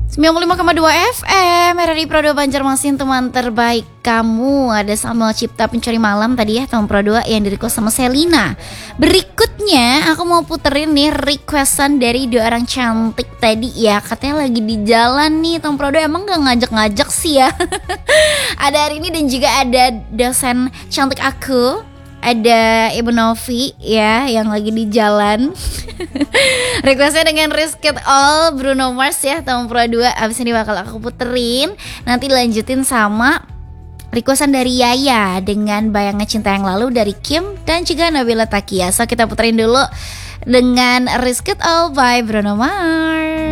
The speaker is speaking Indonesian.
95,2 FM RRI Pro 2 Banjarmasin, teman terbaik kamu. Ada Samuel Cipta Pencuri Malam tadi ya, teman Pro 2 yang di-request sama Selina. Berikutnya aku mau puterin nih requestan dari dua orang cantik tadi ya. Katanya lagi di jalan nih, teman Pro 2 emang gak ngajak-ngajak sih ya. Ada hari ini dan juga ada dosen cantik aku, ada Ibu Novi ya yang lagi di jalan. Requestnya dengan Risk It All Bruno Mars ya, teman Pro 2. Abis ini bakal aku puterin. Nanti lanjutin sama requestan dari Yaya dengan Bayangnya Cinta Yang Lalu dari Kim dan juga Nabila Takia. So kita puterin dulu dengan Risk It All by Bruno Mars.